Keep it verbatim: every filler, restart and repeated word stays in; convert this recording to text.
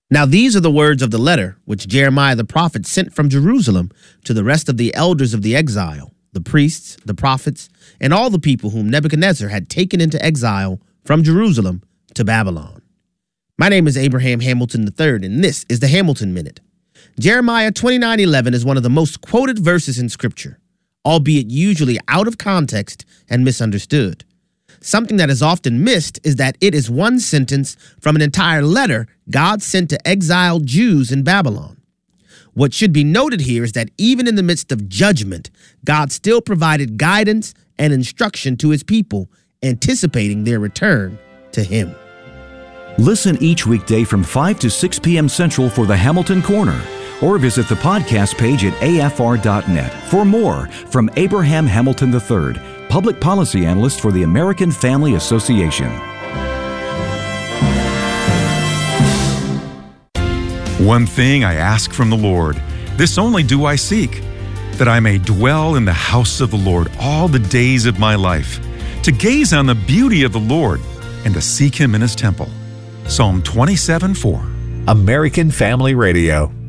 Now these are the words of the letter which Jeremiah the prophet sent from Jerusalem to the rest of the elders of the exile, the priests, the prophets, and all the people whom Nebuchadnezzar had taken into exile from Jerusalem to Babylon. My name is Abraham Hamilton the third, and this is the Hamilton Minute. Jeremiah twenty-nine eleven is one of the most quoted verses in Scripture, albeit usually out of context and misunderstood. Something that is often missed is that it is one sentence from an entire letter God sent to exiled Jews in Babylon. What should be noted here is that even in the midst of judgment, God still provided guidance and instruction to his people, anticipating their return to him. Listen each weekday from five to six p.m. Central for the Hamilton Corner, or visit the podcast page at A F R dot net for more from Abraham Hamilton the third, Public Policy Analyst for the American Family Association. One thing I ask from the Lord, this only do I seek, that I may dwell in the house of the Lord all the days of my life, to gaze on the beauty of the Lord and to seek him in his temple. Psalm twenty-seven four. American Family Radio.